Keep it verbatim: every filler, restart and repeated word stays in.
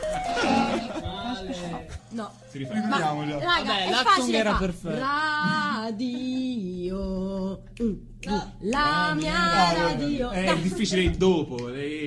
No. Si rifà. Raga, Vabbè, è l'Achtung facile era fa. perfetto. Radio. Mm, mm, La mia Ah, vabbè. radio. È Dai. difficile il dopo.